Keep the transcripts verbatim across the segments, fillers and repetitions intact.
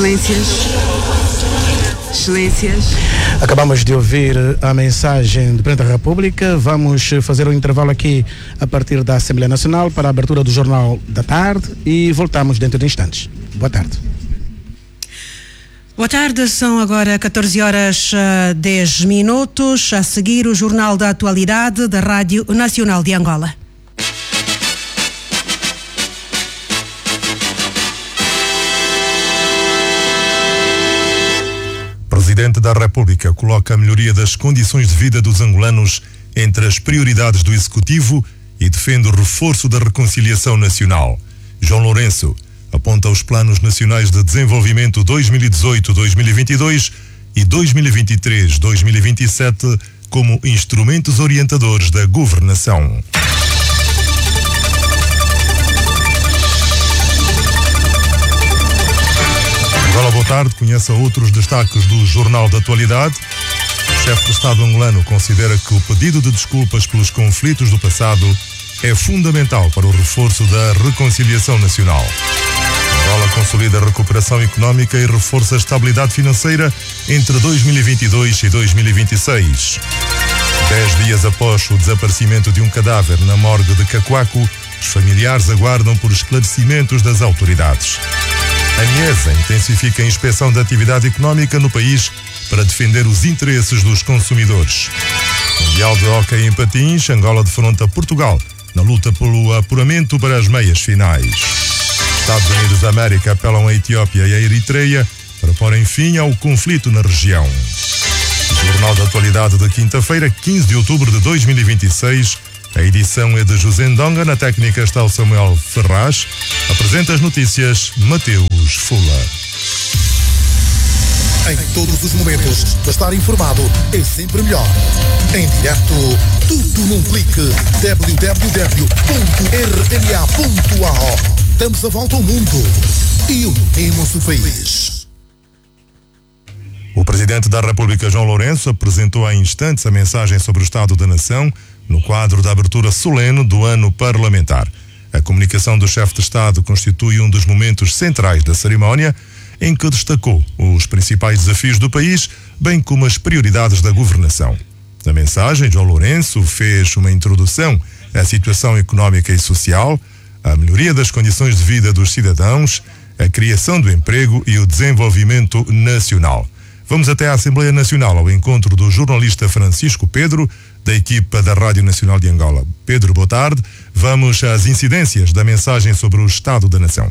Excelências, Excelências. Acabamos de ouvir a mensagem do Presidente da República. Vamos fazer um intervalo aqui a partir da Assembleia Nacional para a abertura do Jornal da Tarde e voltamos dentro de instantes. Boa tarde. Boa tarde, são agora catorze horas dez minutos. A seguir o Jornal da Atualidade da Rádio Nacional de Angola. O Presidente da República coloca a melhoria das condições de vida dos angolanos entre as prioridades do Executivo e defende o reforço da reconciliação nacional. João Lourenço aponta os planos nacionais de desenvolvimento dois mil e dezoito a dois mil e vinte e dois e dois mil e vinte e três a dois mil e vinte e sete como instrumentos orientadores da governação. Agora, boa tarde, conheça outros destaques do Jornal da Atualidade. O chefe do Estado angolano considera que o pedido de desculpas pelos conflitos do passado é fundamental para o reforço da reconciliação nacional. Angola consolida a recuperação económica e reforça a estabilidade financeira entre dois mil e vinte e dois e dois mil e vinte e seis. Dez dias após o desaparecimento de um cadáver na morgue de Cacoaco, os familiares aguardam por esclarecimentos das autoridades. A Miesa intensifica a inspeção da atividade económica no país para defender os interesses dos consumidores. Mundial de Hóquei em Patins, Angola defronta Portugal na luta pelo apuramento para as meias finais. Estados Unidos da América apelam à Etiópia e à Eritreia para porem fim ao conflito na região. Jornal da Atualidade de quinta-feira, quinze de outubro de dois mil e vinte e seis. A edição é de José Ndonga, na técnica está o Samuel Ferraz. Apresenta as notícias Mateus Fula. Em todos os momentos, estar informado é sempre melhor. Em direto, tudo num clique. w w w ponto r n a ponto a o. Damos a volta ao mundo e unimos o país. O Presidente da República, João Lourenço, apresentou há instantes a mensagem sobre o Estado da Nação no quadro da abertura solene do ano parlamentar. A comunicação do chefe de Estado constitui um dos momentos centrais da cerimónia, em que destacou os principais desafios do país, bem como as prioridades da governação. Na mensagem, João Lourenço fez uma introdução à situação económica e social, a melhoria das condições de vida dos cidadãos, a criação do emprego e o desenvolvimento nacional. Vamos até à Assembleia Nacional ao encontro do jornalista Francisco Pedro, da equipa da Rádio Nacional de Angola. Pedro, boa tarde. Vamos às incidências da mensagem sobre o Estado da Nação.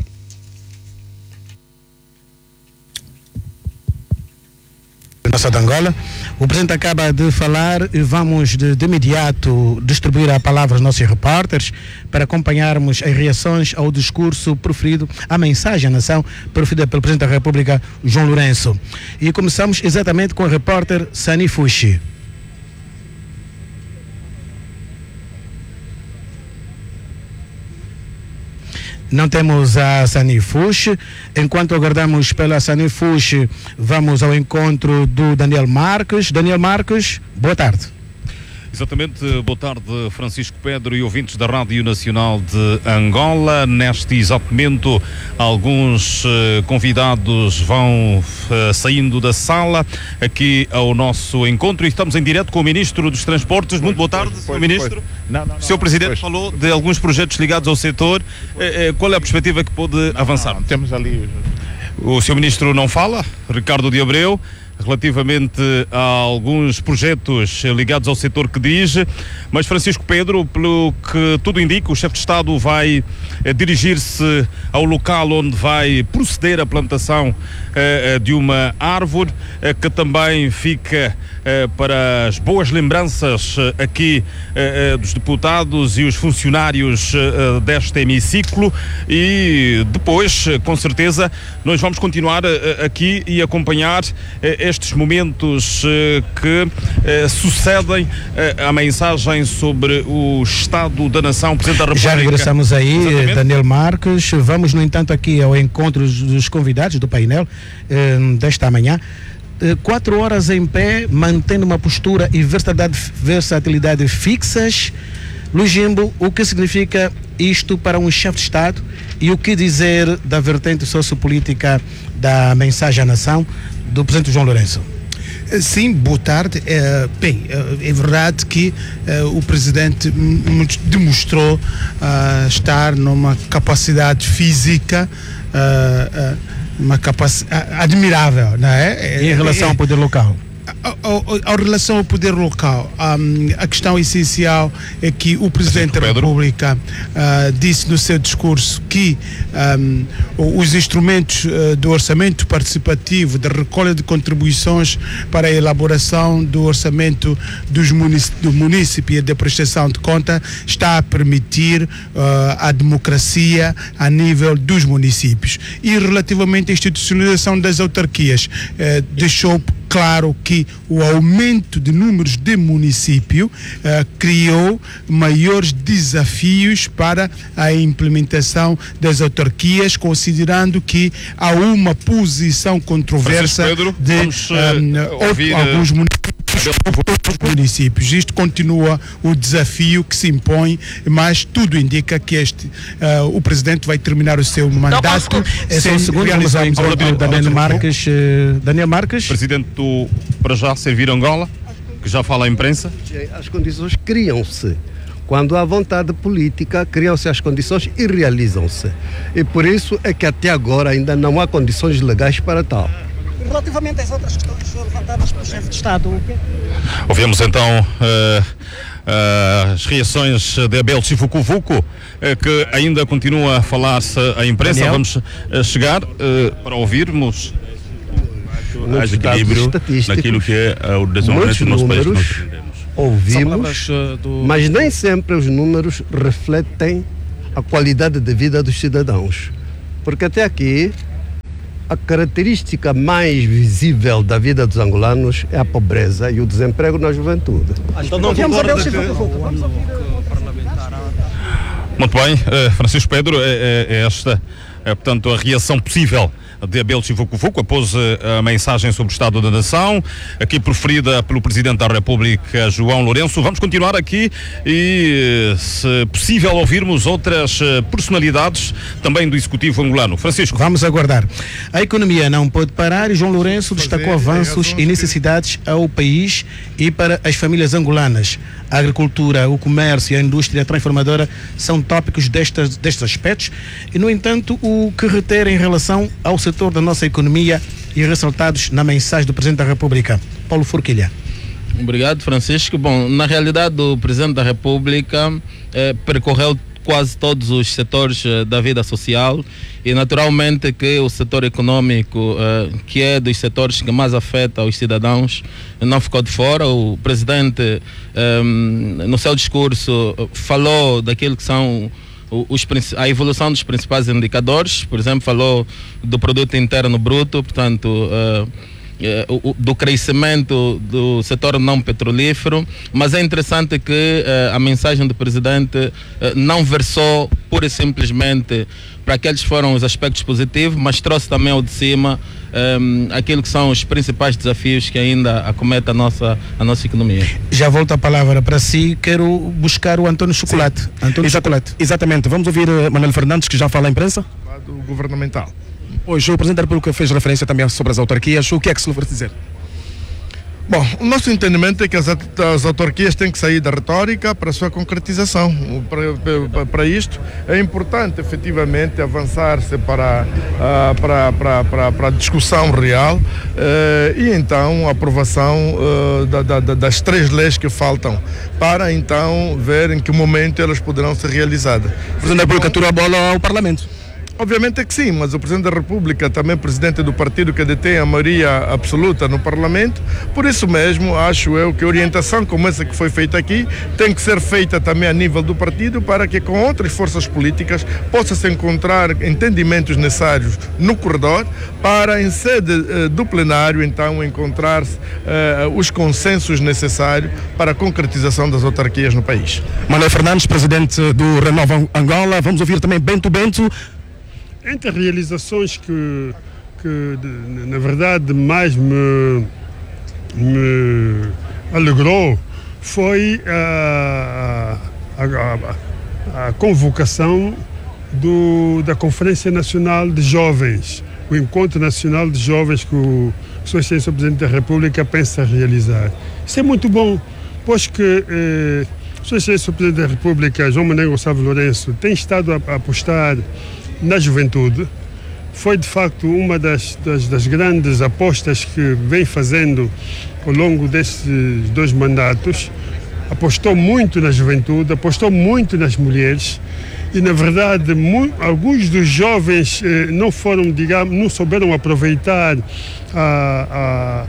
Nossa de Angola. O Presidente acaba de falar e vamos de, de imediato distribuir a palavra aos nossos repórteres para acompanharmos as reações ao discurso proferido, à mensagem à nação proferida pelo Presidente da República, João Lourenço. E começamos exatamente com o repórter Sani Fushi. Não temos a Sani Fushi. Enquanto aguardamos pela Sani Fushi, vamos ao encontro do Daniel Marques. Daniel Marques, boa tarde. Exatamente, boa tarde Francisco Pedro e ouvintes da Rádio Nacional de Angola. Neste exato momento, alguns uh, convidados vão uh, saindo da sala aqui ao nosso encontro e estamos em direto com o Ministro dos Transportes. Muito boa tarde, senhor Ministro. Não, não, não, o senhor Presidente pois. falou de alguns projetos ligados ao setor. Uh, uh, qual é a perspectiva que pode não, avançar? Não, temos ali... O senhor Ministro não fala, Ricardo de Abreu, relativamente a alguns projetos ligados ao setor que dirige, mas Francisco Pedro, pelo que tudo indica, o chefe de Estado vai eh, dirigir-se ao local onde vai proceder a plantação eh, de uma árvore, eh, que também fica eh, para as boas lembranças eh, aqui eh, dos deputados e os funcionários eh, deste hemiciclo, e depois, com certeza, nós vamos continuar eh, aqui e acompanhar eh, estes momentos eh, que eh, sucedem eh, à mensagem sobre o Estado da Nação, Presidente da República. Já regressamos aí, Exatamente. Daniel Marques. Vamos, no entanto, aqui ao encontro dos convidados do painel eh, desta manhã. Eh, quatro horas em pé, mantendo uma postura e versatilidade, versatilidade fixas. Luís Jimbo, o que significa isto para um chefe de Estado, e o que dizer da vertente sociopolítica da mensagem à nação do presidente João Lourenço? Sim, boa tarde. É, bem, é verdade que é, o presidente demonstrou uh, estar numa capacidade física uh, uh, uma capacidade admirável, não é? Em relação ao poder local? A relação ao poder local, um, a questão essencial é que o Presidente da República uh, disse no seu discurso que um, os instrumentos uh, do orçamento participativo, da recolha de contribuições para a elaboração do orçamento dos munic- do município e da prestação de conta, está a permitir uh, a democracia a nível dos municípios. E relativamente à institucionalização das autarquias, uh, deixou claro que o aumento de números de município uh, criou maiores desafios para a implementação das autarquias, considerando que há uma posição controversa Pedro, de vamos, uh, um, ouvir, alguns municípios. municípios. Isto continua o desafio que se impõe, mas tudo indica que este uh, o presidente vai terminar o seu mandato. É só o segundo, vamos ao encontro da Daniel Marques. Uh, Daniel Marques. Presidente do, para já, servir Angola, que já fala à imprensa. As condições criam-se. Quando há vontade política, criam-se as condições e realizam-se. E por isso é que até agora ainda não há condições legais para tal. Relativamente às outras questões levantadas pelo chefe de Estado, o quê? Ouvimos então uh, uh, as reações de Abel Chivucu-Vucu, uh, que ainda continua a falar-se à imprensa. Daniel? Vamos uh, chegar uh, para ouvirmos. Há equilíbrio naquilo que é uh, o desenvolvimento do nosso país. Nós ouvimos, do... mas nem sempre os números refletem a qualidade de vida dos cidadãos. Porque até aqui, a característica mais visível da vida dos angolanos é a pobreza e o desemprego na juventude. Então não concorda que... Muito bem, uh, Francisco Pedro, é, é, é esta é, portanto, a reação possível de Abel Chivucu-Vucu após a mensagem sobre o Estado da Nação, aqui proferida pelo Presidente da República, João Lourenço. Vamos continuar aqui e, se possível, ouvirmos outras personalidades também do Executivo angolano. Francisco. Vamos aguardar. A economia não pode parar e João Lourenço destacou avanços e necessidades ao país e para as famílias angolanas. A agricultura, o comércio e a indústria transformadora são tópicos destes, destes aspectos e, no entanto, o que reter em relação ao setor da nossa economia e ressaltados na mensagem do Presidente da República. Paulo Forquilha. Obrigado, Francisco. Bom, na realidade o Presidente da República eh, percorreu quase todos os setores eh, da vida social e naturalmente que o setor econômico, eh, que é dos setores que mais afeta os cidadãos, não ficou de fora. O Presidente, eh, no seu discurso, falou daquilo que são Os, a evolução dos principais indicadores. Por exemplo, falou do produto interno bruto, portanto, uh, uh, do crescimento do setor não petrolífero, mas é interessante que uh, a mensagem do Presidente uh, não versou pura e simplesmente para aqueles que foram os aspectos positivos, mas trouxe também ao de cima um, aquilo que são os principais desafios que ainda acometem a nossa, a nossa economia. Já volto a palavra para si, quero buscar o António Chocolate. António Exata, Chocolate. Exatamente, vamos ouvir uh, Manuel Fernandes, que já fala à imprensa. Do governamental. Hoje o Presidente da República fez referência também sobre as autarquias. O que é que se lhe vai dizer? Bom, o nosso entendimento é que as, as autarquias têm que sair da retórica para a sua concretização. Para, para, para isto é importante efetivamente avançar-se para, uh, para, para, para, para a discussão real uh, e então a aprovação uh, da, da, das três leis que faltam para então ver em que momento elas poderão ser realizadas. O Presidente da República tirou a bola ao Parlamento. Obviamente é que sim, mas o Presidente da República também presidente do partido que detém a maioria absoluta no Parlamento, por isso mesmo acho eu que a orientação como essa que foi feita aqui tem que ser feita também a nível do partido para que com outras forças políticas possa-se encontrar entendimentos necessários no corredor para em sede uh, do plenário então encontrar-se uh, os consensos necessários para a concretização das autarquias no país. Manuel Fernandes, presidente do Renova Angola. Vamos ouvir também Bento Bento. Entre as realizações que, que de, na verdade mais me, me alegrou foi a, a, a, a convocação do, da Conferência Nacional de Jovens, o Encontro Nacional de Jovens que o Sua Excelência o Presidente da República pensa realizar. Isso é muito bom, pois que eh, Sua Excelência o Presidente da República, João Manuel Gonçalves Lourenço, tem estado a, a apostar na juventude. Foi de facto uma das, das, das grandes apostas que vem fazendo ao longo desses dois mandatos. Apostou muito na juventude, apostou muito nas mulheres e, na verdade, mu- alguns dos jovens eh, não foram, digamos, não souberam aproveitar a, a,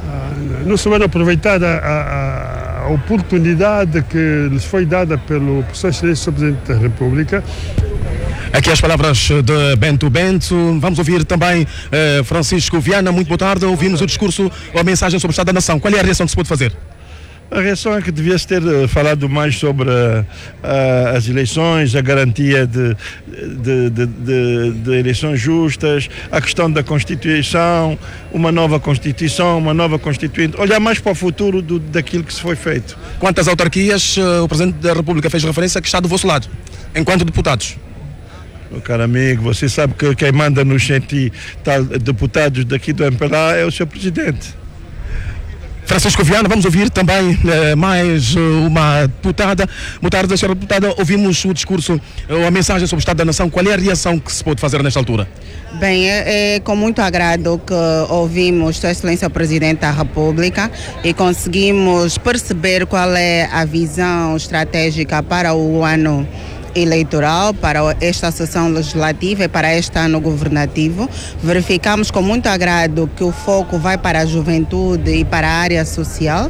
a não souberam aproveitar a, a, a oportunidade que lhes foi dada pelo Sua Excelência o Presidente da República. Aqui as palavras de Bento Bento. Vamos ouvir também eh, Francisco Viana. Muito boa tarde. Ouvimos o discurso ou a mensagem sobre o Estado da Nação. Qual é a reação que se pode fazer? A reação é que devia-se ter falado mais sobre uh, as eleições, a garantia de, de, de, de, de eleições justas, a questão da Constituição, uma nova Constituição, uma nova Constituinte, olhar mais para o futuro do, daquilo que se foi feito. Quantas autarquias uh, o Presidente da República fez referência que está do vosso lado, enquanto deputados? Meu caro amigo, você sabe que quem manda nos cento tal deputados daqui do M P L A é o seu Presidente. Francisco Viana, vamos ouvir também eh, mais uma deputada. Boa tarde, senhora deputada. Ouvimos o discurso, ou a mensagem sobre o Estado da Nação. Qual é a reação que se pode fazer nesta altura? Bem, é, é com muito agrado que ouvimos Sua Excelência o Presidente da República e conseguimos perceber qual é a visão estratégica para o ano eleitoral, para esta sessão legislativa e para este ano governativo. Verificamos com muito agrado que o foco vai para a juventude e para a área social,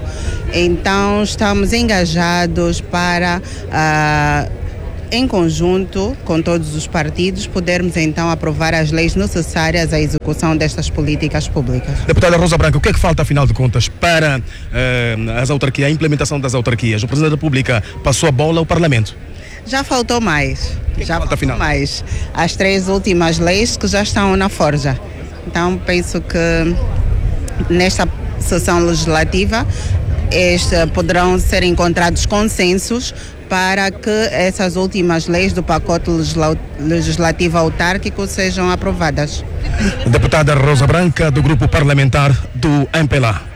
então estamos engajados para, uh, em conjunto com todos os partidos, podermos então aprovar as leis necessárias à execução destas políticas públicas. Deputada Rosa Branca, o que é que falta, afinal de contas, para uh, as autarquias, a implementação das autarquias? O Presidente da República passou a bola ao Parlamento. Já faltou mais, que já que falta, faltou mais. As três últimas leis que já estão na forja. Então penso que nesta sessão legislativa este, poderão ser encontrados consensos para que essas últimas leis do pacote legisla- legislativo autárquico sejam aprovadas. Deputada Rosa Branca, do Grupo Parlamentar do M P L A.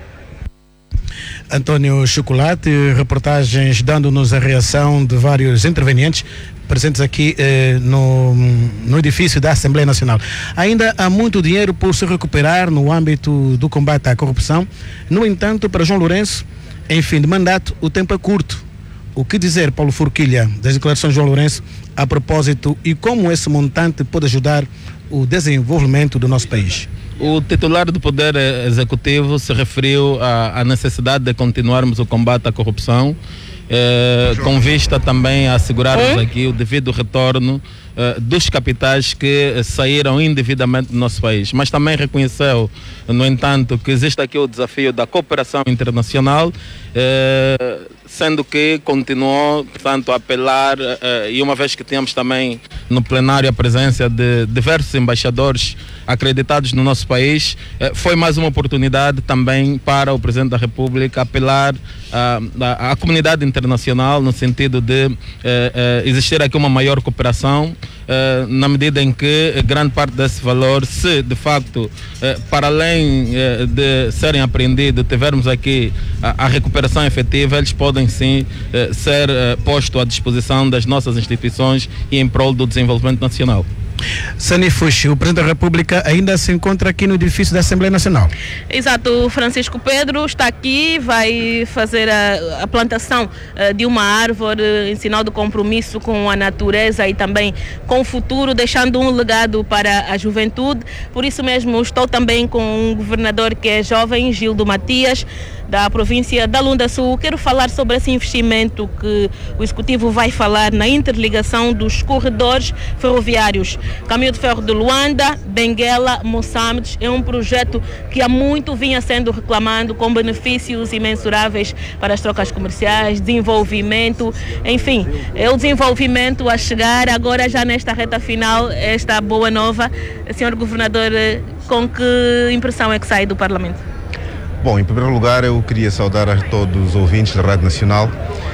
António Chocolate, reportagens dando-nos a reação de vários intervenientes presentes aqui eh, no, no edifício da Assembleia Nacional. Ainda há muito dinheiro por se recuperar no âmbito do combate à corrupção. No entanto, para João Lourenço, em fim de mandato, o tempo é curto. O que dizer, Paulo Forquilha, das declarações de João Lourenço a propósito e como esse montante pode ajudar o desenvolvimento do nosso país? O titular do Poder Executivo se referiu à, à necessidade de continuarmos o combate à corrupção, eh, com vista também a assegurarmos aqui o devido retorno eh, dos capitais que saíram indevidamente do nosso país. Mas também reconheceu, no entanto, que existe aqui o desafio da cooperação internacional, eh, sendo que continuou, portanto, a apelar, eh, e uma vez que tínhamos também no plenário a presença de diversos embaixadores acreditados no nosso país, eh, foi mais uma oportunidade também para o Presidente da República apelar à, à comunidade internacional no sentido de eh, eh, existir aqui uma maior cooperação, eh, na medida em que grande parte desse valor, se de facto, eh, para além eh, de serem apreendidos, tivermos aqui a, a recuperação efetiva, eles podem sim eh, ser eh, postos à disposição das nossas instituições e em prol do desenvolvimento nacional. Sani Fuxi, o Presidente da República ainda se encontra aqui no edifício da Assembleia Nacional. Exato, Francisco Pedro está aqui, vai fazer a, a plantação uh, de uma árvore em sinal de compromisso com a natureza e também com o futuro, deixando um legado para a juventude. Por isso mesmo estou também com um governador que é jovem, Gildo Matias, da província da Lunda Sul. Quero falar sobre esse investimento que o Executivo vai falar na interligação dos corredores ferroviários. Caminho de Ferro de Luanda, Benguela, Moçambique, é um projeto que há muito vinha sendo reclamado, com benefícios imensuráveis para as trocas comerciais, desenvolvimento, enfim, é o desenvolvimento a chegar agora já nesta reta final, esta boa nova. senhor Governador, com que impressão é que sai do Parlamento? Bom, em primeiro lugar eu queria saudar a todos os ouvintes da Rádio Nacional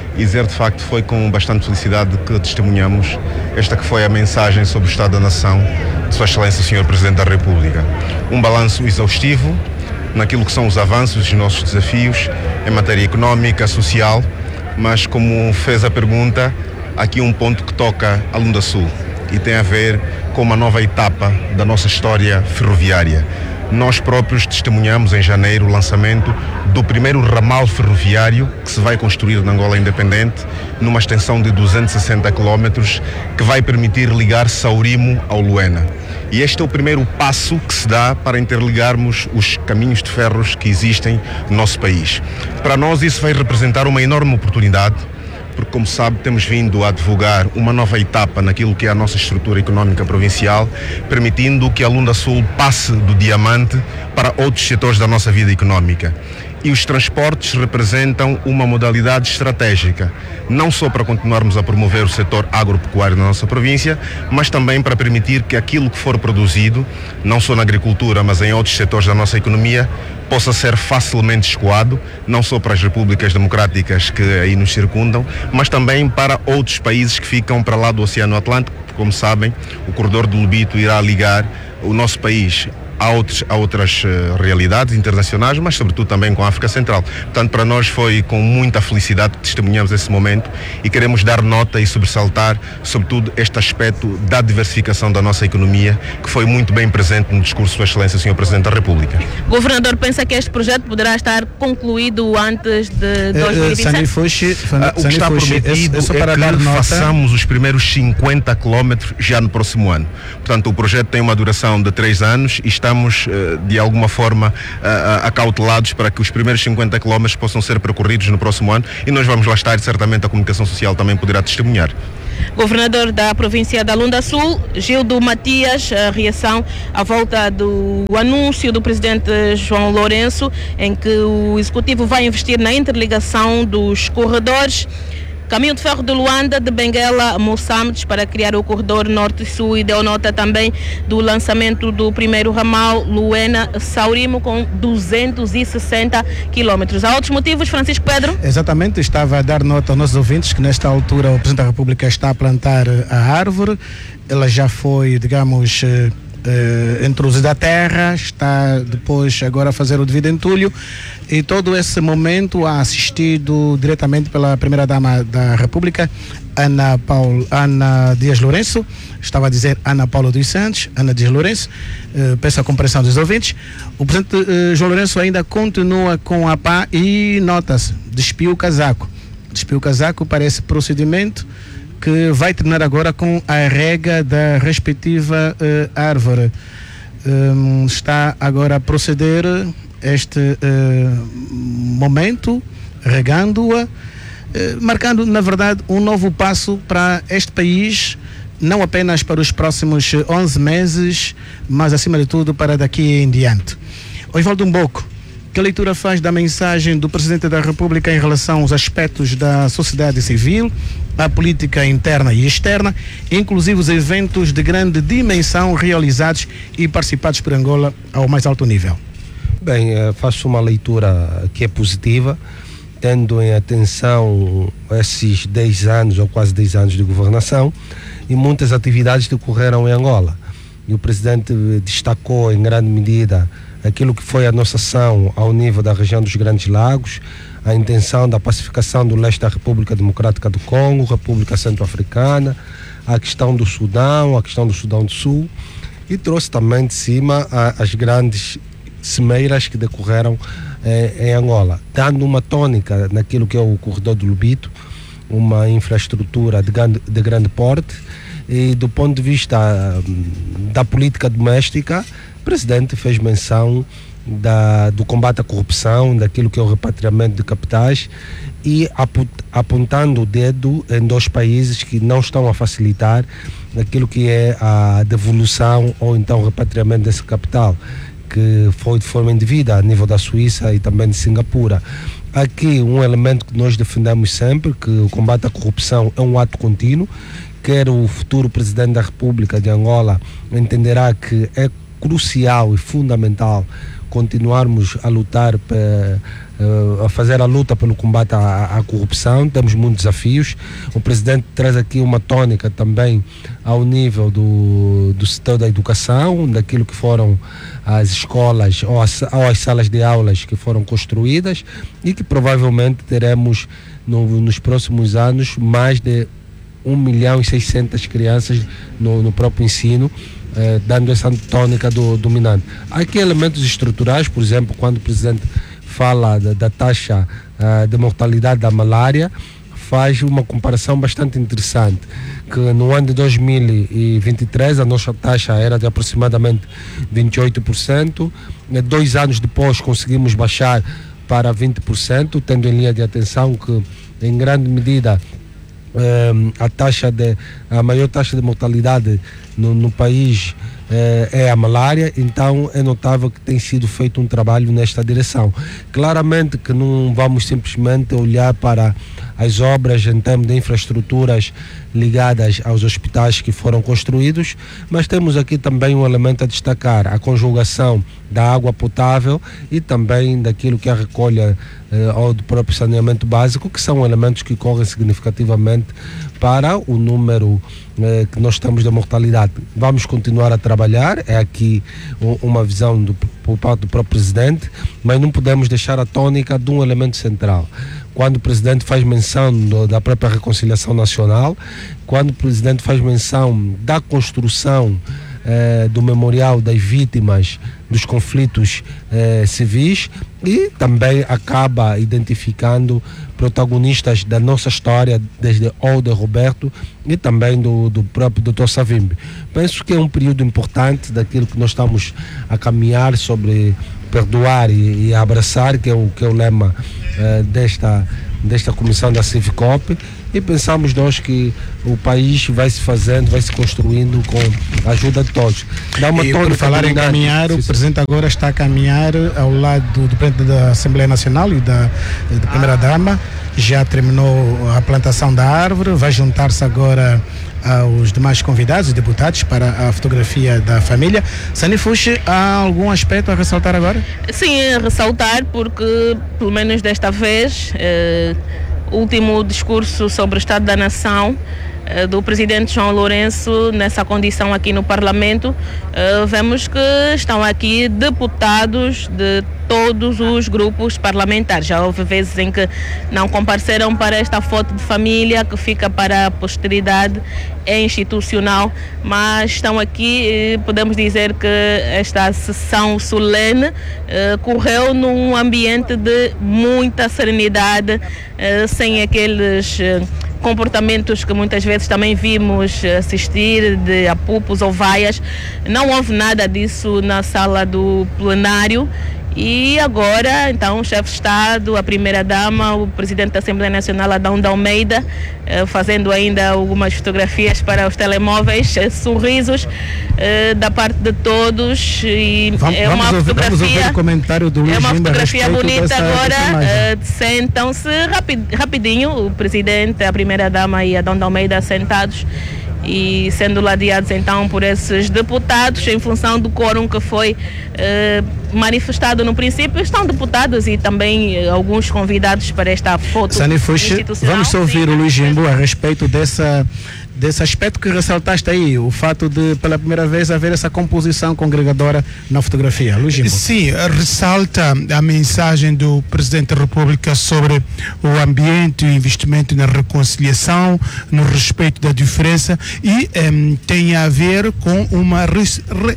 e dizer de facto foi com bastante felicidade que testemunhamos esta que foi a mensagem sobre o Estado da Nação de Sua Excelência o senhor Presidente da República. Um balanço exaustivo naquilo que são os avanços e os nossos desafios em matéria económica, social, mas como fez a pergunta, aqui um ponto que toca a Lunda Sul e tem a ver com uma nova etapa da nossa história ferroviária. Nós próprios testemunhamos em janeiro o lançamento do primeiro ramal ferroviário que se vai construir na Angola Independente, numa extensão de duzentos e sessenta quilómetros, que vai permitir ligar Saurimo ao Luena. E este é o primeiro passo que se dá para interligarmos os caminhos de ferros que existem no nosso país. Para nós isso vai representar uma enorme oportunidade, porque, como sabe, temos vindo a divulgar uma nova etapa naquilo que é a nossa estrutura económica provincial, permitindo que a Lunda Sul passe do diamante para outros setores da nossa vida económica. E os transportes representam uma modalidade estratégica, não só para continuarmos a promover o setor agropecuário na nossa província, mas também para permitir que aquilo que for produzido, não só na agricultura, mas em outros setores da nossa economia, possa ser facilmente escoado, não só para as repúblicas democráticas que aí nos circundam, mas também para outros países que ficam para lá do Oceano Atlântico. Como sabem, o corredor do Lubito irá ligar o nosso país a, outros, a outras uh, realidades internacionais, mas sobretudo também com a África Central. Portanto, para nós foi com muita felicidade que testemunhamos esse momento e queremos dar nota e sobressaltar, sobretudo, este aspecto da diversificação da nossa economia, que foi muito bem presente no discurso de Sua Excelência, o senhor Presidente da República. O governador pensa que este projeto poderá estar concluído antes de dois mil e vinte e sete? Uh, o que está prometido é, é que façamos os primeiros cinquenta quilómetros já no próximo ano. Portanto, o projeto tem uma duração de três anos e está Estamos, de alguma forma, acautelados para que os primeiros cinquenta quilómetros possam ser percorridos no próximo ano e nós vamos lá estar e certamente a comunicação social também poderá testemunhar. Governador da província da Lunda Sul, Gildo Matias, a reação à volta do anúncio do presidente João Lourenço, em que o executivo vai investir na interligação dos corredores Caminho de Ferro de Luanda, de Benguela a Moçambique, para criar o corredor norte-sul, e deu nota também do lançamento do primeiro ramal Luena-Saurimo com duzentos e sessenta quilómetros. Há outros motivos, Francisco Pedro? Exatamente, estava a dar nota aos nossos ouvintes que nesta altura o Presidente da República está a plantar a árvore. Ela já foi, digamos, Uh, introduzida à terra, está depois agora a fazer o devido entulho, e todo esse momento é assistido diretamente pela Primeira-Dama da República, Ana, Paulo, Ana Dias Lourenço, estava a dizer Ana Paula dos Santos, Ana Dias Lourenço, uh, peço a compreensão dos ouvintes. O Presidente uh, João Lourenço ainda continua com a pá e nota-se, despiu o casaco, despiu o casaco para esse procedimento que vai terminar agora com a rega da respectiva uh, árvore. Um, está agora a proceder este uh, momento, regando-a, uh, marcando, na verdade, um novo passo para este país, não apenas para os próximos onze meses, mas, acima de tudo, para daqui em diante. Osvaldo Mboco, que leitura faz da mensagem do Presidente da República em relação aos aspectos da sociedade civil, a política interna e externa, inclusive os eventos de grande dimensão realizados e participados por Angola ao mais alto nível? Bem, faço uma leitura que é positiva, tendo em atenção esses dez anos ou quase dez anos de governação e muitas atividades que ocorreram em Angola. E o Presidente destacou em grande medida aquilo que foi a nossa ação ao nível da região dos Grandes Lagos, a intenção da pacificação do leste da República Democrática do Congo, República Centro-Africana, a questão do Sudão, a questão do Sudão do Sul, e trouxe também de cima a, as grandes cimeiras que decorreram eh, em Angola, dando uma tônica naquilo que é o corredor do Lubito, uma infraestrutura de grande, de grande porte, e do ponto de vista da política doméstica, o Presidente fez menção da, do combate à corrupção, daquilo que é o repatriamento de capitais, e apontando o dedo em dois países que não estão a facilitar aquilo que é a devolução ou então o repatriamento desse capital, que foi de forma indevida a nível da Suíça e também de Singapura. Aqui um elemento que nós defendemos sempre, que o combate à corrupção é um ato contínuo, quer o futuro Presidente da República de Angola entenderá que é crucial e fundamental continuarmos a lutar, a fazer a luta pelo combate à, à corrupção. Temos muitos desafios. O Presidente traz aqui uma tônica também ao nível do, do setor da educação, daquilo que foram as escolas ou as, ou as salas de aulas que foram construídas e que provavelmente teremos no, nos próximos anos mais de um milhão e seiscentas crianças no, no próprio ensino, eh, dando essa tônica do dominante. Há aqui elementos estruturais, por exemplo, quando o Presidente fala da, da taxa uh, de mortalidade da malária, faz uma comparação bastante interessante, que no ano de dois mil e vinte e três a nossa taxa era de aproximadamente vinte e oito por cento, dois anos depois conseguimos baixar para vinte por cento, tendo em linha de atenção que em grande medida um, a taxa de a maior taxa de mortalidade no, no país É, é a malária. Então é notável que tem sido feito um trabalho nesta direção. Claramente que não vamos simplesmente olhar para as obras em termos de infraestruturas ligadas aos hospitais que foram construídos, mas temos aqui também um elemento a destacar: a conjugação da água potável e também daquilo que é a recolha eh, ou do próprio saneamento básico, que são elementos que correm significativamente para o número eh, que nós temos de mortalidade. Vamos continuar a trabalhar, é aqui um, uma visão do, por parte do próprio Presidente, mas não podemos deixar a tônica de um elemento central. Quando o Presidente faz menção do, da própria reconciliação nacional, quando o Presidente faz menção da construção eh, do memorial das vítimas dos conflitos eh, civis, e também acaba identificando protagonistas da nossa história, desde Older Roberto e também do, do próprio doutor Savimbi. Penso que é um período importante daquilo que nós estamos a caminhar sobre perdoar e, e abraçar, que é o, que é o lema eh, desta, desta comissão da Civicop, e pensamos nós que o país vai se fazendo, vai se construindo com a ajuda de todos. Dá uma e por falar em caminhar, o Presidente agora está a caminhar ao lado do, do Presidente da Assembleia Nacional e da, da Primeira-Dama, já terminou a plantação da árvore, vai juntar-se agora aos demais convidados, deputados, para a fotografia da família. Sanifushi, há algum aspecto a ressaltar agora? Sim, a ressaltar, porque pelo menos desta vez eh, o último discurso sobre o Estado da Nação eh, do Presidente João Lourenço, nessa condição aqui no Parlamento, eh, vemos que estão aqui deputados de todos os grupos parlamentares. Já houve vezes em que não compareceram para esta foto de família, que fica para a posteridade, é institucional, mas estão aqui e podemos dizer que esta sessão solene eh, correu num ambiente de muita serenidade, eh, sem aqueles eh, comportamentos que muitas vezes também vimos assistir, de apupos ou vaias. Não houve nada disso na sala do plenário. E agora, então, o chefe de Estado, a Primeira-Dama, o Presidente da Assembleia Nacional, Adão de Almeida, eh, fazendo ainda algumas fotografias para os telemóveis, eh, sorrisos eh, da parte de todos. E vamos, é uma vamos fotografia, ouvir, vamos ouvir o comentário do Luís é uma Gimba fotografia bonita dessa, agora. dessa eh, sentam-se rapid, rapidinho, o Presidente, a Primeira-Dama e Adão de Almeida sentados, e sendo ladeados então por esses deputados, em função do quórum que foi eh, manifestado no princípio. Estão deputados e também eh, alguns convidados para esta foto institucional. Vamos ouvir Sim, o Luís Gimbo a respeito dessa, desse aspecto que ressaltaste aí, o fato de pela primeira vez haver essa composição congregadora na fotografia. Luís Gimbo. Sim, ressalta a mensagem do Presidente da República sobre o ambiente, o investimento na reconciliação, no respeito da diferença, e um, tem a ver com uma re, re,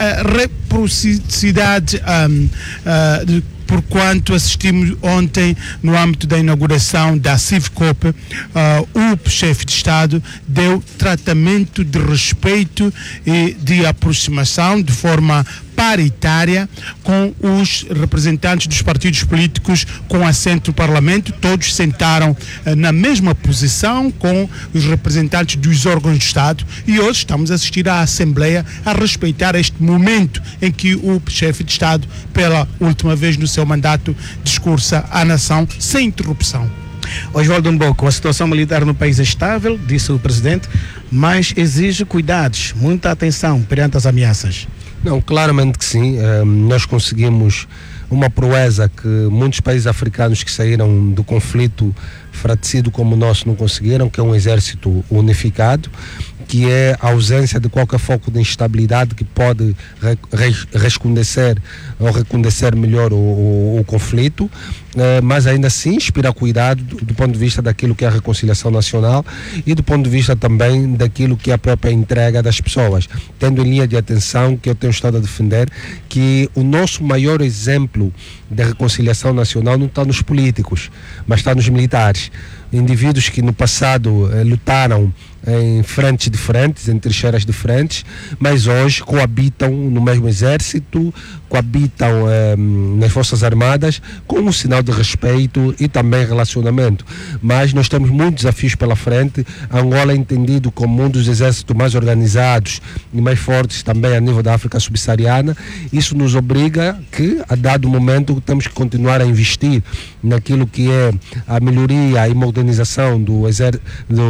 reciprocidade um, uh, de porquanto assistimos ontem, no âmbito da inauguração da Civicop, uh, o chefe de Estado deu tratamento de respeito e de aproximação de forma paritária com os representantes dos partidos políticos com assento no Parlamento. Todos sentaram uh, na mesma posição com os representantes dos órgãos de Estado, e hoje estamos a assistir à Assembleia a respeitar este momento em que o chefe de Estado, pela última vez no seu mandato, discursa à nação sem interrupção. Oswaldo Mboco, a situação militar no país é estável, disse o Presidente, mas exige cuidados, muita atenção perante as ameaças. Não, claramente que sim. Um, nós conseguimos uma proeza que muitos países africanos que saíram do conflito fratricida como o nosso não conseguiram, que é um exército unificado, que é a ausência de qualquer foco de instabilidade que pode re, re, rescondecer ou recondecer melhor o, o, o conflito, eh, mas ainda assim inspira cuidado do, do ponto de vista daquilo que é a reconciliação nacional e do ponto de vista também daquilo que é a própria entrega das pessoas, tendo em linha de atenção que eu tenho estado a defender que o nosso maior exemplo de reconciliação nacional não está nos políticos, mas está nos militares. Indivíduos que no passado eh, lutaram em frentes diferentes, em trincheiras diferentes, mas hoje coabitam no mesmo exército, coabitam eh, nas Forças Armadas com um sinal de respeito e também relacionamento. Mas nós temos muitos desafios pela frente. Angola é entendido como um dos exércitos mais organizados e mais fortes também a nível da África subsaariana. Isso nos obriga que, a dado momento, temos que continuar a investir naquilo que é a melhoria e modernização do exército,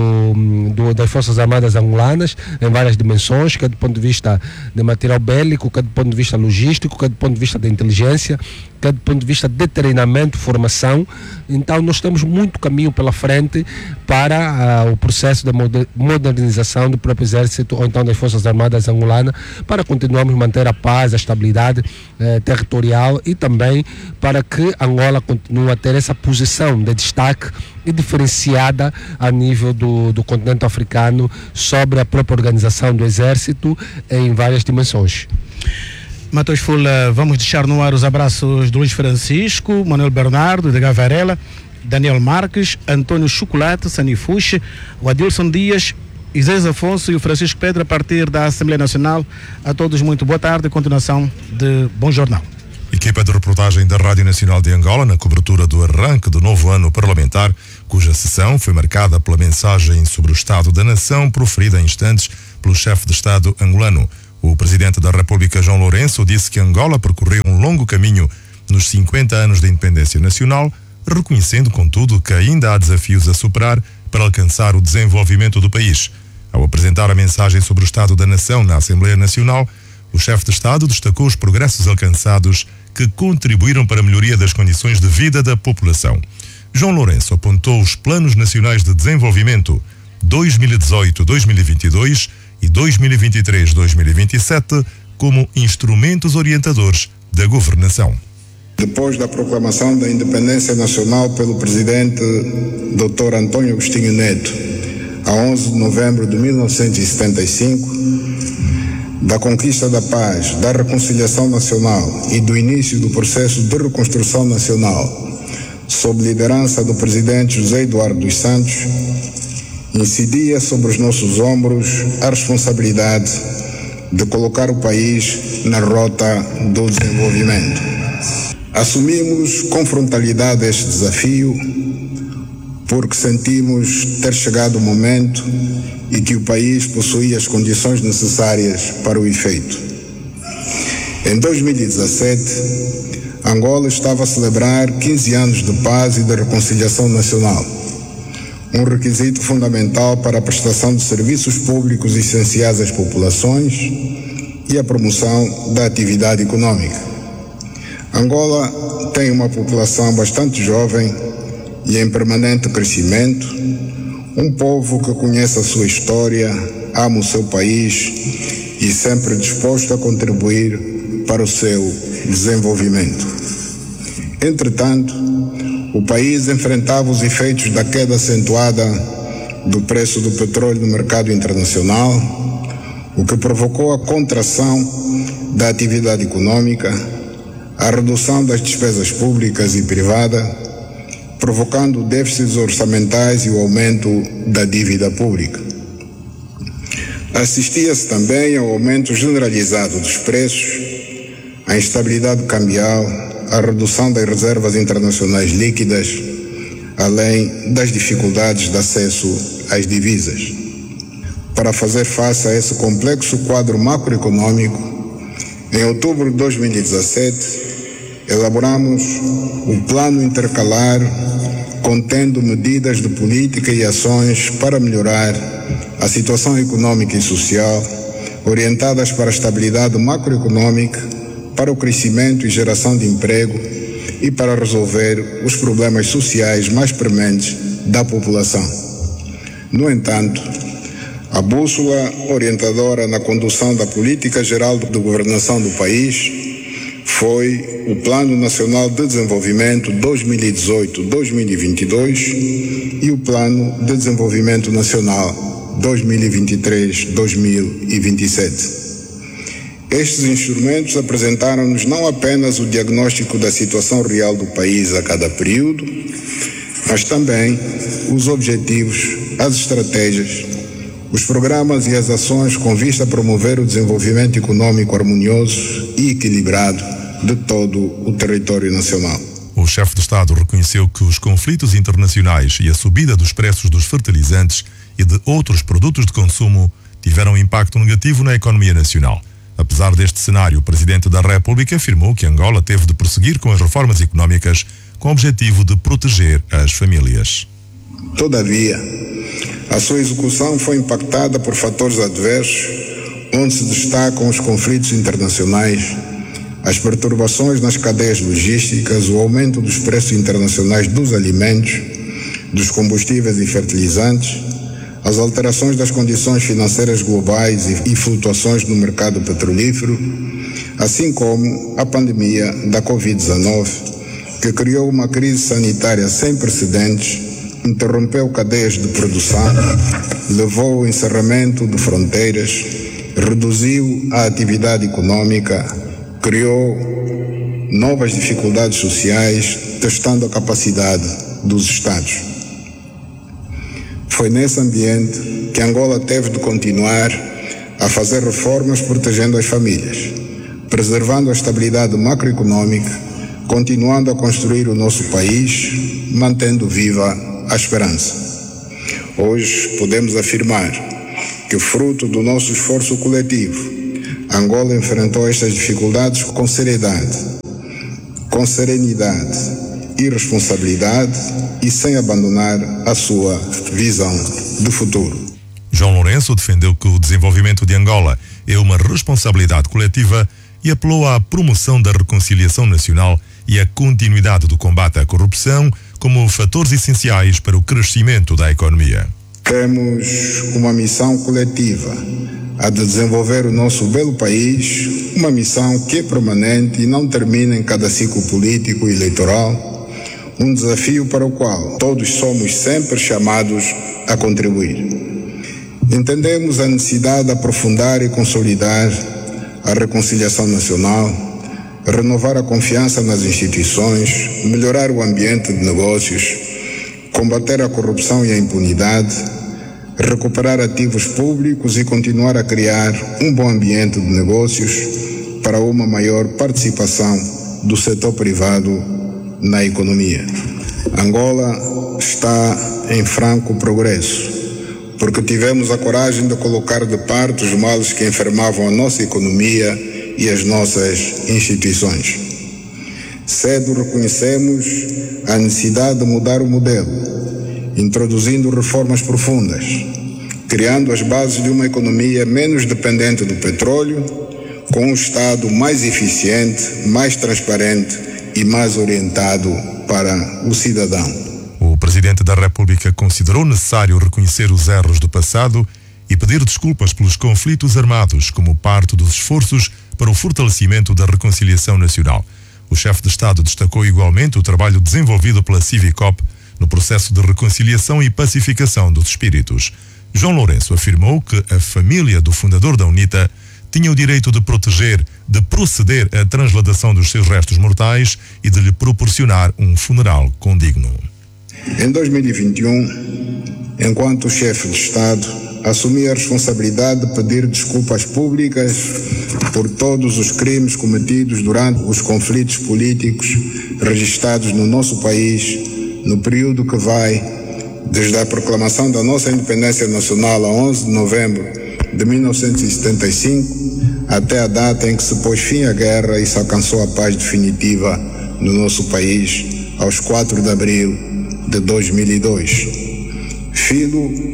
do, do, das Forças Armadas angolanas em várias dimensões, quer do ponto de vista de material bélico, quer do ponto de vista logístico, quer do ponto de vista da inteligência, quer do ponto de vista de treinamento, formação. Então nós temos muito caminho pela frente para uh, o processo de moder modernização do próprio exército ou então das Forças Armadas angolanas, para continuarmos a manter a paz, a estabilidade uh, territorial e também para que Angola continue a ter essa posição de destaque e diferenciada a nível do, do continente africano sobre a própria organização do exército em várias dimensões. Matheus Fula, vamos deixar no ar os abraços do Luís Francisco, Manuel Bernardo, de Gavarela, Daniel Marques, Antônio Chocolate, Sanifuxe, o Adilson Dias, Isaías Afonso e o Francisco Pedro, a partir da Assembleia Nacional. A todos muito boa tarde e continuação de bom jornal. Equipa de reportagem da Rádio Nacional de Angola na cobertura do arranque do novo ano parlamentar, cuja sessão foi marcada pela mensagem sobre o Estado da Nação proferida em instantes pelo chefe de Estado angolano. O presidente da República, João Lourenço, disse que Angola percorreu um longo caminho nos cinquenta anos da independência nacional, reconhecendo, contudo, que ainda há desafios a superar para alcançar o desenvolvimento do país. Ao apresentar a mensagem sobre o Estado da Nação na Assembleia Nacional, o chefe de Estado destacou os progressos alcançados que contribuíram para a melhoria das condições de vida da população. João Lourenço apontou os Planos Nacionais de Desenvolvimento dois mil e dezoito a dois mil e vinte e dois e dois mil e vinte e três a dois mil e vinte e sete como instrumentos orientadores da governação. Depois da proclamação da independência nacional pelo presidente doutor Antônio Agostinho Neto, a onze de novembro de mil novecentos e setenta e cinco, da conquista da paz, da reconciliação nacional e do início do processo de reconstrução nacional, sob liderança do presidente José Eduardo dos Santos, incidia sobre os nossos ombros a responsabilidade de colocar o país na rota do desenvolvimento. Assumimos com frontalidade este desafio porque sentimos ter chegado o momento e que o país possuía as condições necessárias para o efeito. Em dois mil e dezassete, Angola estava a celebrar quinze anos de paz e de reconciliação nacional, um requisito fundamental para a prestação de serviços públicos essenciais às populações e a promoção da atividade econômica. Angola tem uma população bastante jovem e em permanente crescimento, um povo que conhece a sua história, ama o seu país e sempre disposto a contribuir para o seu desenvolvimento. Entretanto, o país enfrentava os efeitos da queda acentuada do preço do petróleo no mercado internacional, o que provocou a contração da atividade econômica, a redução das despesas públicas e privadas, provocando déficits orçamentais e o aumento da dívida pública. Assistia-se também ao aumento generalizado dos preços, à instabilidade cambial, à redução das reservas internacionais líquidas, além das dificuldades de acesso às divisas. Para fazer face a esse complexo quadro macroeconômico, em outubro de dois mil e dezassete, elaboramos o Plano Intercalar contendo medidas de política e ações para melhorar a situação econômica e social, orientadas para a estabilidade macroeconômica, para o crescimento e geração de emprego e para resolver os problemas sociais mais prementes da população. No entanto, a bússola orientadora na condução da política geral de governação do país foi o Plano Nacional de Desenvolvimento dois mil e dezoito a dois mil e vinte e dois e o Plano de Desenvolvimento Nacional dois mil e vinte e três a dois mil e vinte e sete. Estes instrumentos apresentaram-nos não apenas o diagnóstico da situação real do país a cada período, mas também os objetivos, as estratégias, os programas e as ações com vista a promover o desenvolvimento econômico harmonioso e equilibrado de todo o território nacional. O chefe de Estado reconheceu que os conflitos internacionais e a subida dos preços dos fertilizantes e de outros produtos de consumo tiveram impacto negativo na economia nacional. Apesar deste cenário, o Presidente da República afirmou que Angola teve de prosseguir com as reformas económicas com o objetivo de proteger as famílias. Todavia, a sua execução foi impactada por fatores adversos, onde se destacam os conflitos internacionais, as perturbações nas cadeias logísticas, o aumento dos preços internacionais dos alimentos, dos combustíveis e fertilizantes, as alterações das condições financeiras globais e, e flutuações no mercado petrolífero, assim como a pandemia da covid dezenove, que criou uma crise sanitária sem precedentes, interrompeu cadeias de produção, levou ao encerramento de fronteiras, reduziu a atividade econômica, criou novas dificuldades sociais, testando a capacidade dos Estados. Foi nesse ambiente que Angola teve de continuar a fazer reformas protegendo as famílias, preservando a estabilidade macroeconômica, continuando a construir o nosso país, mantendo viva a esperança. Hoje podemos afirmar que, fruto do nosso esforço coletivo, Angola enfrentou estas dificuldades com seriedade, com serenidade e responsabilidade e sem abandonar a sua visão de futuro. João Lourenço defendeu que o desenvolvimento de Angola é uma responsabilidade coletiva e apelou à promoção da reconciliação nacional e à continuidade do combate à corrupção como fatores essenciais para o crescimento da economia. Temos uma missão coletiva, a de desenvolver o nosso belo país, uma missão que é permanente e não termina em cada ciclo político e eleitoral, um desafio para o qual todos somos sempre chamados a contribuir. Entendemos a necessidade de aprofundar e consolidar a reconciliação nacional, renovar a confiança nas instituições, melhorar o ambiente de negócios, combater a corrupção e a impunidade, recuperar ativos públicos e continuar a criar um bom ambiente de negócios para uma maior participação do setor privado na economia. Angola está em franco progresso, porque tivemos a coragem de colocar de parte os males que enfermavam a nossa economia e as nossas instituições. Cedo reconhecemos a necessidade de mudar o modelo, introduzindo reformas profundas, criando as bases de uma economia menos dependente do petróleo, com um Estado mais eficiente, mais transparente e mais orientado para o cidadão. O Presidente da República considerou necessário reconhecer os erros do passado e pedir desculpas pelos conflitos armados como parte dos esforços para o fortalecimento da reconciliação nacional. O chefe de Estado destacou igualmente o trabalho desenvolvido pela Civicop no processo de reconciliação e pacificação dos espíritos. João Lourenço afirmou que a família do fundador da UNITA tinha o direito de proteger, de proceder à transladação dos seus restos mortais e de lhe proporcionar um funeral condigno. Em dois mil e vinte e um, enquanto chefe de Estado, assumi a responsabilidade de pedir desculpas públicas por todos os crimes cometidos durante os conflitos políticos registrados no nosso país no período que vai desde a proclamação da nossa independência nacional a onze de novembro de mil novecentos e setenta e cinco até a data em que se pôs fim à guerra e se alcançou a paz definitiva no nosso país aos quatro de abril de dois mil e dois. Filo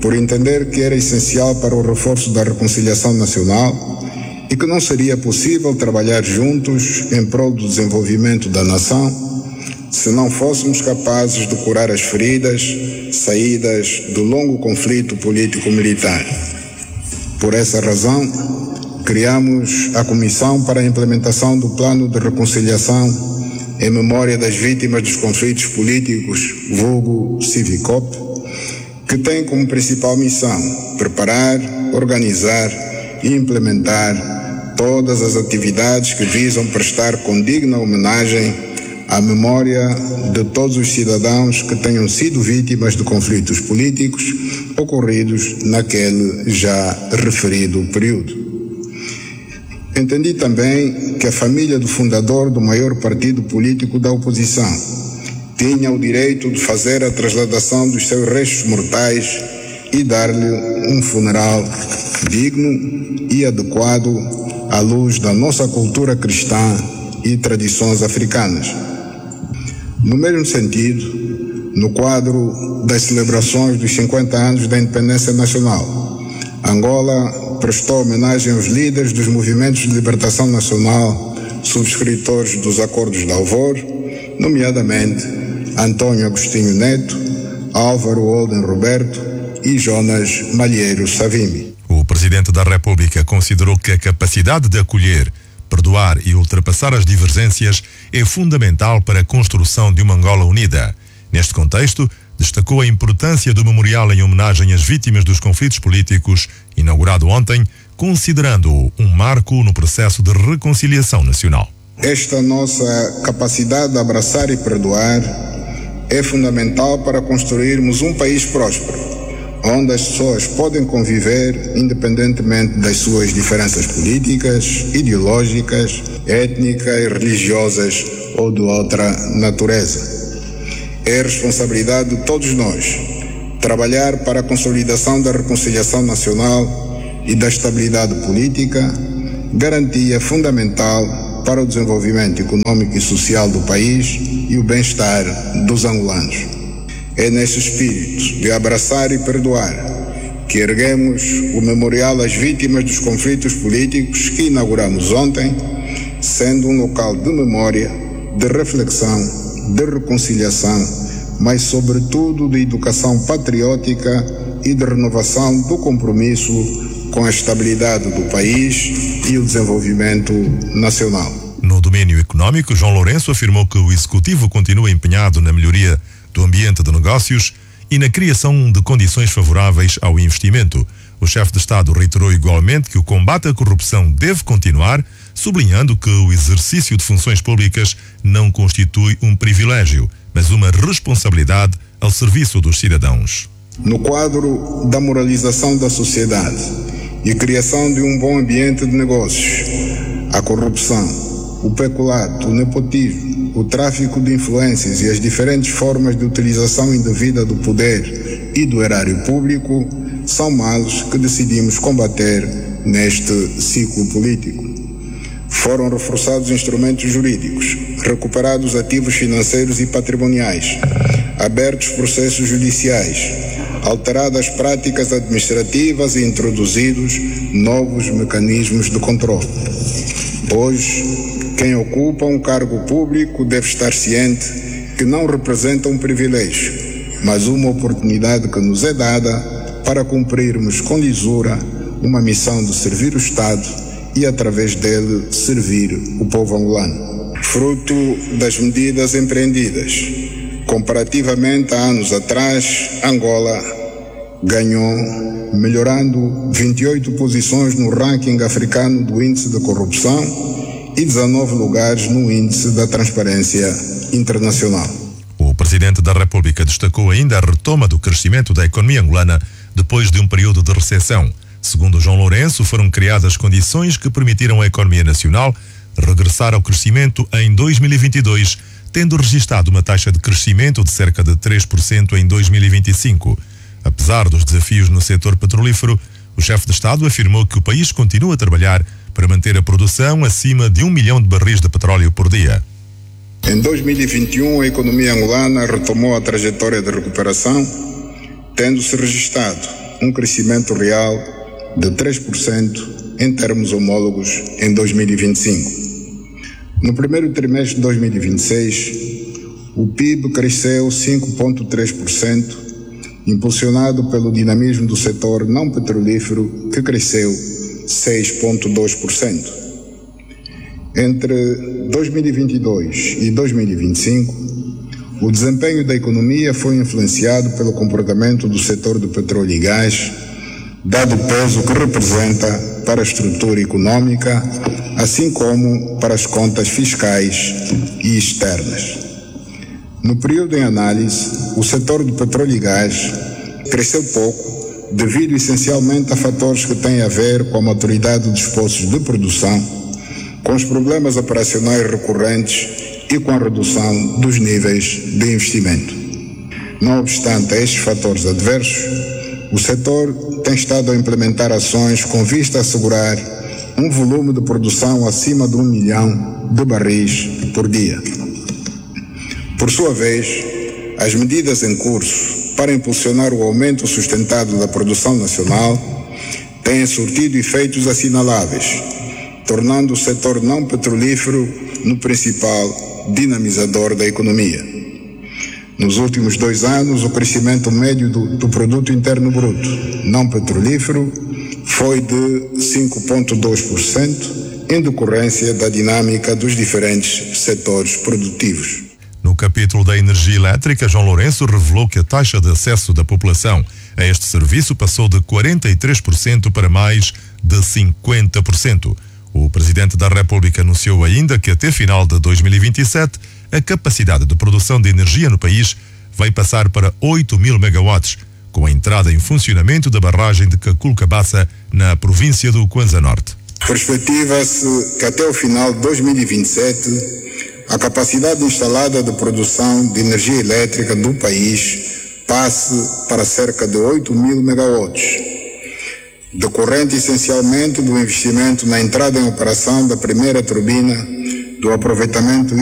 por entender que era essencial para o reforço da reconciliação nacional e que não seria possível trabalhar juntos em prol do desenvolvimento da nação se não fôssemos capazes de curar as feridas saídas do longo conflito político-militar. Por essa razão, criamos a Comissão para a Implementação do Plano de Reconciliação em memória das vítimas dos conflitos políticos, vulgo Civicop, que tem como principal missão preparar, organizar e implementar todas as atividades que visam prestar condigna homenagem à memória de todos os cidadãos que tenham sido vítimas de conflitos políticos ocorridos naquele já referido período. Entendi também que a família do fundador do maior partido político da oposição tinha o direito de fazer a trasladação dos seus restos mortais e dar-lhe um funeral digno e adequado à luz da nossa cultura cristã e tradições africanas. No mesmo sentido, no quadro das celebrações dos cinquenta anos da independência nacional, Angola prestou homenagem aos líderes dos movimentos de libertação nacional, subscritores dos Acordos de Alvor, nomeadamente Antônio Agostinho Neto, Álvaro Holden Roberto e Jonas Malheiro Savimbi. O Presidente da República considerou que a capacidade de acolher, perdoar e ultrapassar as divergências é fundamental para a construção de uma Angola unida. Neste contexto, destacou a importância do memorial em homenagem às vítimas dos conflitos políticos, inaugurado ontem, considerando-o um marco no processo de reconciliação nacional. Esta nossa capacidade de abraçar e perdoar é fundamental para construirmos um país próspero, onde as pessoas podem conviver independentemente das suas diferenças políticas, ideológicas, étnicas, religiosas ou de outra natureza. É responsabilidade de todos nós trabalhar para a consolidação da reconciliação nacional e da estabilidade política, garantia fundamental para o desenvolvimento econômico e social do país e o bem-estar dos angolanos. É nesse espírito de abraçar e perdoar que erguemos o memorial às vítimas dos conflitos políticos que inauguramos ontem, sendo um local de memória, de reflexão, de reconciliação, mas sobretudo de educação patriótica e de renovação do compromisso com a estabilidade do país e o desenvolvimento nacional. No domínio econômico, João Lourenço afirmou que o Executivo continua empenhado na melhoria do ambiente de negócios e na criação de condições favoráveis ao investimento. O chefe de Estado reiterou igualmente que o combate à corrupção deve continuar, sublinhando que o exercício de funções públicas não constitui um privilégio, mas uma responsabilidade ao serviço dos cidadãos. No quadro da moralização da sociedade e criação de um bom ambiente de negócios, a corrupção, o peculato, o nepotismo, o tráfico de influências e as diferentes formas de utilização indevida do poder e do erário público são males que decidimos combater neste ciclo político. Foram reforçados instrumentos jurídicos, recuperados ativos financeiros e patrimoniais, abertos processos judiciais, alteradas práticas administrativas e introduzidos novos mecanismos de controle. Hoje, quem ocupa um cargo público deve estar ciente que não representa um privilégio, mas uma oportunidade que nos é dada para cumprirmos com lisura uma missão de servir o Estado e, através dele, servir o povo angolano. Fruto das medidas empreendidas, comparativamente a anos atrás, Angola ganhou, melhorando vinte e oito posições no ranking africano do índice de corrupção e dezanove lugares no índice da transparência internacional. O Presidente da República destacou ainda a retoma do crescimento da economia angolana depois de um período de recessão. Segundo João Lourenço, foram criadas condições que permitiram à economia nacional regressar ao crescimento em dois mil e vinte e dois, tendo registrado uma taxa de crescimento de cerca de três por cento em dois mil e vinte e cinco. Apesar dos desafios no setor petrolífero, o chefe de Estado afirmou que o país continua a trabalhar para manter a produção acima de um milhão de barris de petróleo por dia. Em dois mil e vinte e um, a economia angolana retomou a trajetória de recuperação, tendo-se registrado um crescimento real de três por cento em termos homólogos em dois mil e vinte e cinco. No primeiro trimestre de dois mil e vinte e seis, o P I B cresceu cinco vírgula três por cento, impulsionado pelo dinamismo do setor não petrolífero, que cresceu seis vírgula dois por cento. Entre dois mil e vinte e dois e dois mil e vinte e cinco, o desempenho da economia foi influenciado pelo comportamento do setor do petróleo e gás, dado o peso que representa para a estrutura econômica, assim como para as contas fiscais e externas. No período em análise, o setor do petróleo e gás cresceu pouco, devido essencialmente a fatores que têm a ver com a maturidade dos postos de produção, com os problemas operacionais recorrentes e com a redução dos níveis de investimento. Não obstante a estes fatores adversos, o setor tem estado a implementar ações com vista a assegurar um volume de produção acima de um milhão de barris por dia. Por sua vez, as medidas em curso para impulsionar o aumento sustentado da produção nacional têm surtido efeitos assinaláveis, tornando o setor não petrolífero no principal dinamizador da economia. Nos últimos dois anos, o crescimento médio do, do produto interno bruto não petrolífero foi de cinco vírgula dois por cento, em decorrência da dinâmica dos diferentes setores produtivos. No capítulo da energia elétrica, João Lourenço revelou que a taxa de acesso da população a este serviço passou de quarenta e três por cento para mais de cinquenta por cento. O Presidente da República anunciou ainda que até final de dois mil e vinte e sete a capacidade de produção de energia no país vai passar para oito mil megawatts, com a entrada em funcionamento da barragem de Caculcabaça, na província do Kwanza Norte. Perspectiva-se que até o final de dois mil e vinte e sete a capacidade instalada de produção de energia elétrica do país passe para cerca de oito mil megawatts, decorrente essencialmente do investimento na entrada em operação da primeira turbina, do aproveitamento